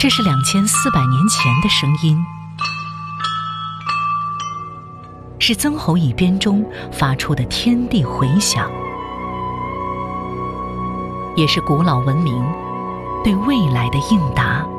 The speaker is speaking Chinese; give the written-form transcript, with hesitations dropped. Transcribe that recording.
这是2400年前的声音，是曾侯乙编中发出的天地回响，也是古老文明对未来的应答。